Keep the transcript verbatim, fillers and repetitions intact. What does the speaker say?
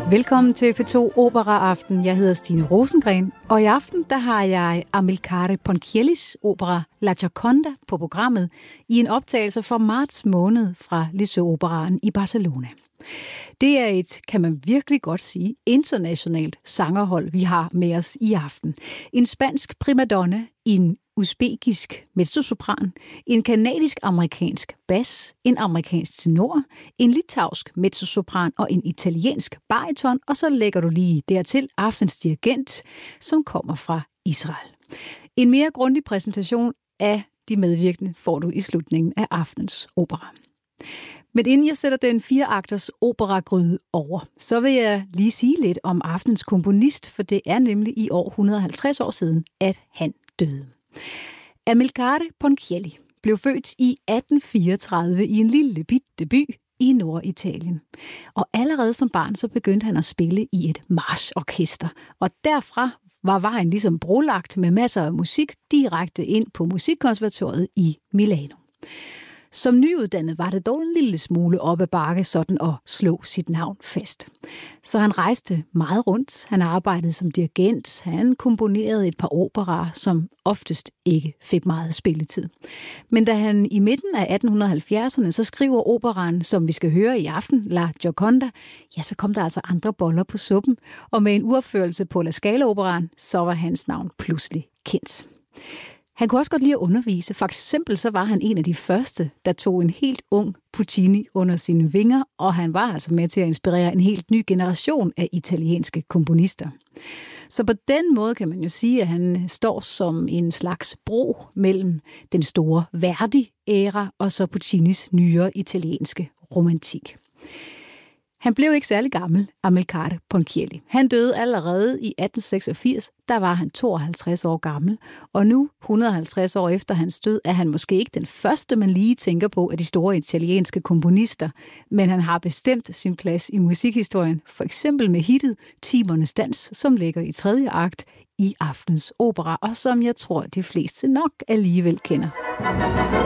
Velkommen til P to Opera Aften. Jeg hedder Stine Rosengren, og i aften der har jeg Amilcare Ponchiellis opera La Gioconda på programmet i en optagelse fra marts måned fra Liceu Operaen i Barcelona. Det er et, kan man virkelig godt sige, internationalt sangerhold, vi har med os i aften. En spansk primadonna, en usbekisk mezzosopran, en kanadisk-amerikansk bas, en amerikansk tenor, en litauisk mezzosopran og en italiensk bariton, og så lægger du lige dertil aftens dirigent, som kommer fra Israel. En mere grundig præsentation af de medvirkende får du i slutningen af aftens opera. Men inden jeg sætter den fire-akters operagryde over, så vil jeg lige sige lidt om aftens komponist, for det er nemlig i år et hundrede og halvtreds år siden, at han døde. Amilcare Ponchielli blev født i atten fireogtredive i en lille bitte by i Norditalien. Og allerede som barn så begyndte han at spille i et marchorkester, og derfra var vejen ligesom brolagt med masser af musik direkte ind på musikkonservatoriet i Milano. Som nyuddannet var det dog en lille smule op ad bakke sådan at slå sit navn fast. Så han rejste meget rundt, han arbejdede som dirigent, han komponerede et par operaer, som oftest ikke fik meget spilletid. Men da han i midten af atten halvfjerdserne så skriver operaen, som vi skal høre i aften, La Gioconda, ja, så kom der altså andre boller på suppen, og med en uopførelse på La Scala-operaen, så var hans navn pludselig kendt. Han kunne også godt lide at undervise. For eksempel så var han en af de første, der tog en helt ung Puccini under sine vinger, og han var altså med til at inspirere en helt ny generation af italienske komponister. Så på den måde kan man jo sige, at han står som en slags bro mellem den store Verdi-æra og så Puccinis nyere italienske romantik. Han blev ikke særlig gammel, Amilcare Ponchielli. Han døde allerede i atten seksogfirs, der var han tooghalvtreds år gammel, og nu, et hundrede og halvtreds år efter hans død, er han måske ikke den første, man lige tænker på af de store italienske komponister, men han har bestemt sin plads i musikhistorien, for eksempel med hittet Timernes Dans, som ligger i tredje akt i aftens opera, og som jeg tror, de fleste nok alligevel kender.